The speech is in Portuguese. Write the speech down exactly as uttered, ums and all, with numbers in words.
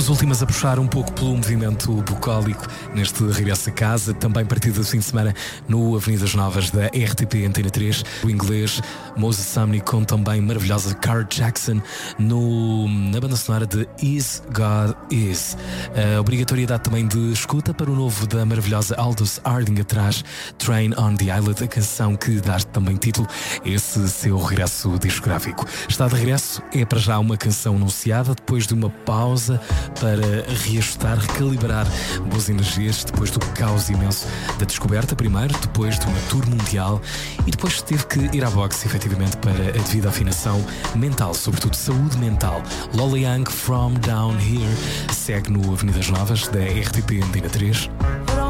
Duas últimas a puxar um pouco pelo movimento bucólico neste regresso a casa, também partido do fim de semana no Avenidas Novas da R T P Antena três. O inglês Moses Sumney com também maravilhosa Carl Jackson no, na banda sonora de Is God Is. A obrigatoriedade também de escuta para o novo da maravilhosa Aldous Harding atrás, Train on the Island, a canção que dá também título a esse seu regresso discográfico. Está de regresso, é para já uma canção anunciada depois de uma pausa para reajustar, recalibrar boas energias depois do caos imenso da descoberta primeiro, depois de uma tour mundial e depois teve que ir à boxe efetivamente para a devida afinação mental, sobretudo saúde mental. Lola Young, From Down Here, segue no Avenidas Novas da R T P Antena três.